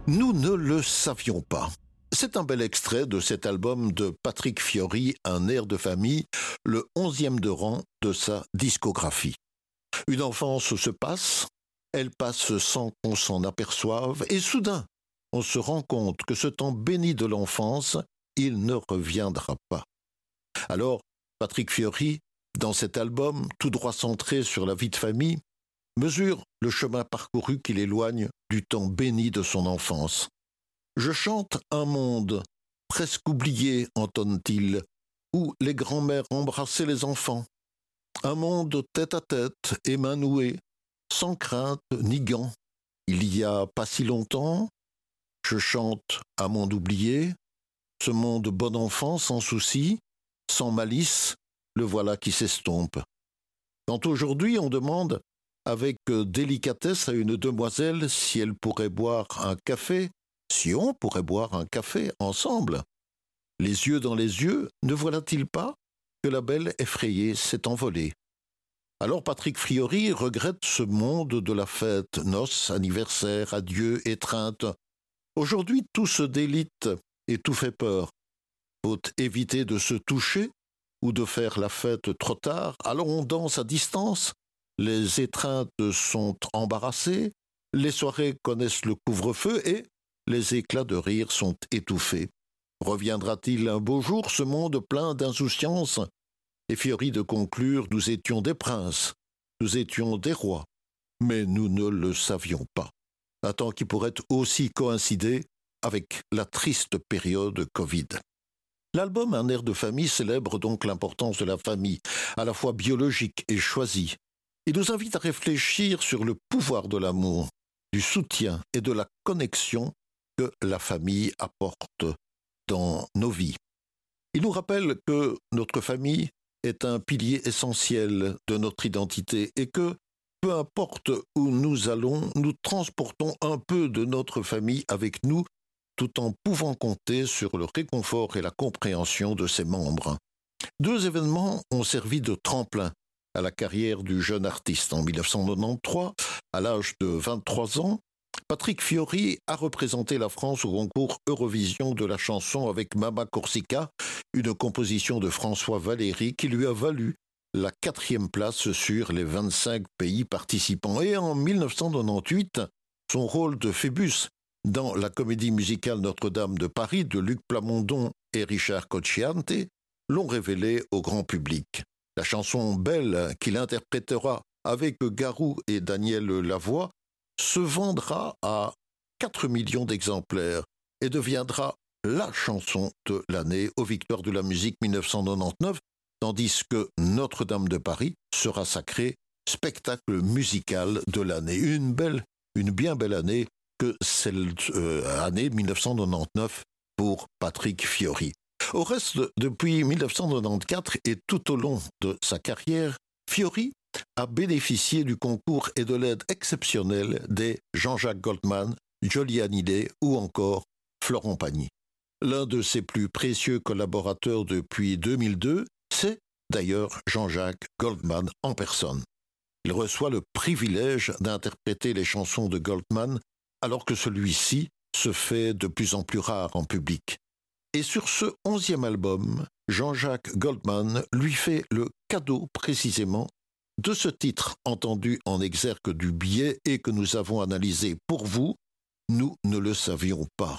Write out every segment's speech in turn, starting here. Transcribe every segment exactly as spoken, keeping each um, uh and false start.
Nous ne le savions pas. C'est un bel extrait de cet album de Patrick Fiori, Un air de famille, le onzième de rang de sa discographie. Une enfance se passe, elle passe sans qu'on s'en aperçoive, et soudain, on se rend compte que ce temps béni de l'enfance, il ne reviendra pas. Alors, Patrick Fiori, dans cet album, tout droit centré sur la vie de famille, mesure le chemin parcouru qui l'éloigne du temps béni de son enfance. Je chante un monde presque oublié, entonne-t-il, où les grands-mères embrassaient les enfants. Un monde tête à tête et mains nouées, sans crainte ni gants. Il y a pas si longtemps, je chante un monde oublié, ce monde bon enfant sans souci, sans malice, le voilà qui s'estompe. Quand aujourd'hui on demande avec délicatesse à une demoiselle si elle pourrait boire un café, si on pourrait boire un café ensemble. Les yeux dans les yeux, ne voilà-t-il pas que la belle effrayée s'est envolée? Alors Patrick Fiori regrette ce monde de la fête, noces, anniversaires, adieux, étreintes. Aujourd'hui, tout se délite et tout fait peur. Faut éviter de se toucher ou de faire la fête trop tard, alors on danse à distance. Les étreintes sont embarrassées, les soirées connaissent le couvre-feu et les éclats de rire sont étouffés. Reviendra-t-il un beau jour, ce monde plein d'insouciance? Et Fiori de conclure, nous étions des princes, nous étions des rois, mais nous ne le savions pas. Un temps qui pourrait aussi coïncider avec la triste période Covid. L'album Un air de famille célèbre donc l'importance de la famille, à la fois biologique et choisie. Il nous invite à réfléchir sur le pouvoir de l'amour, du soutien et de la connexion que la famille apporte dans nos vies. Il nous rappelle que notre famille est un pilier essentiel de notre identité et que, peu importe où nous allons, nous transportons un peu de notre famille avec nous, tout en pouvant compter sur le réconfort et la compréhension de ses membres. Deux événements ont servi de tremplin à la carrière du jeune artiste. En dix-neuf cent quatre-vingt-treize, à l'âge de vingt-trois ans, Patrick Fiori a représenté la France au concours Eurovision de la chanson avec Mama Corsica, une composition de François Valéry qui lui a valu la quatrième place sur les vingt-cinq pays participants. Et en dix-neuf cent quatre-vingt-dix-huit, son rôle de Phébus dans la comédie musicale Notre-Dame de Paris de Luc Plamondon et Richard Cocciante l'ont révélé au grand public. La chanson Belle, qu'il interprétera avec Garou et Daniel Lavoie, se vendra à quatre millions d'exemplaires et deviendra la chanson de l'année aux Victoires de la musique dix-neuf cent quatre-vingt-dix-neuf, tandis que Notre-Dame de Paris sera sacré spectacle musical de l'année. Une belle, une bien belle année que cette euh, année dix-neuf cent quatre-vingt-dix-neuf pour Patrick Fiori. Au reste, depuis dix-neuf cent quatre-vingt-quatorze et tout au long de sa carrière, Fiori a bénéficié du concours et de l'aide exceptionnelle des Jean-Jacques Goldman, Johnny Hallyday ou encore Florent Pagny. L'un de ses plus précieux collaborateurs depuis deux mille deux, c'est d'ailleurs Jean-Jacques Goldman en personne. Il reçoit le privilège d'interpréter les chansons de Goldman alors que celui-ci se fait de plus en plus rare en public. Et sur ce onzième album, Jean-Jacques Goldman lui fait le cadeau précisément de ce titre entendu en exergue du billet et que nous avons analysé pour vous, nous ne le savions pas.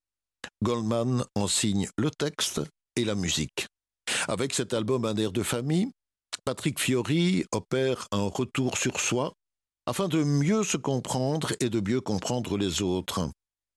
Goldman en signe le texte et la musique. Avec cet album Un air de famille, Patrick Fiori opère un retour sur soi afin de mieux se comprendre et de mieux comprendre les autres.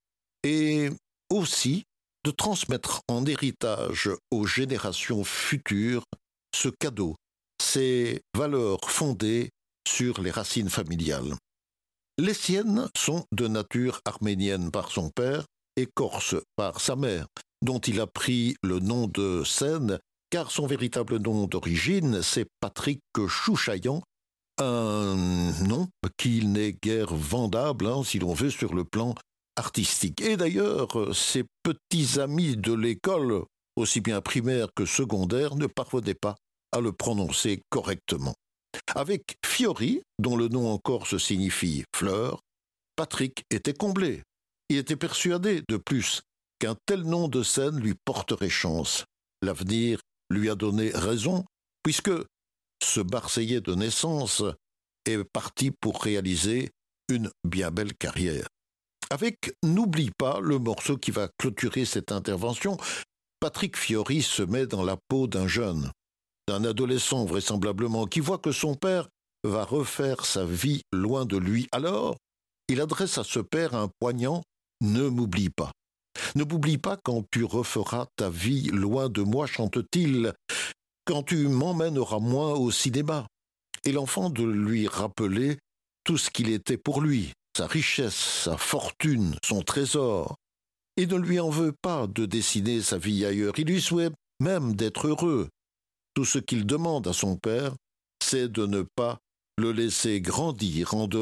Et aussi de transmettre en héritage aux générations futures ce cadeau, ces valeurs fondées sur les racines familiales. Les siennes sont de nature arménienne par son père et corse par sa mère, dont il a pris le nom de scène, car son véritable nom d'origine, c'est Patrick Chouchaillan, un nom qui n'est guère vendable, hein, si l'on veut, sur le plan artistique. Et d'ailleurs, ses petits amis de l'école, aussi bien primaire que secondaire, ne parvenaient pas à le prononcer correctement. Avec Fiori, dont le nom en corse signifie fleur, Patrick était comblé. Il était persuadé, de plus, qu'un tel nom de scène lui porterait chance. L'avenir lui a donné raison, puisque ce Marseillais de naissance est parti pour réaliser une bien belle carrière. Avec N'oublie pas, le morceau qui va clôturer cette intervention, Patrick Fiori se met dans la peau d'un jeune, d'un adolescent vraisemblablement, qui voit que son père va refaire sa vie loin de lui. Alors, il adresse à ce père un poignant « Ne m'oublie pas ». Ne m'oublie pas quand tu referas ta vie loin de moi, chante-t-il, quand tu m'emmèneras moins au cinéma. Et l'enfant de lui rappeler tout ce qu'il était pour lui, sa richesse, sa fortune, son trésor. Il ne lui en veut pas de dessiner sa vie ailleurs, il lui souhaite même d'être heureux. Tout ce qu'il demande à son père, c'est de ne pas le laisser grandir en dehors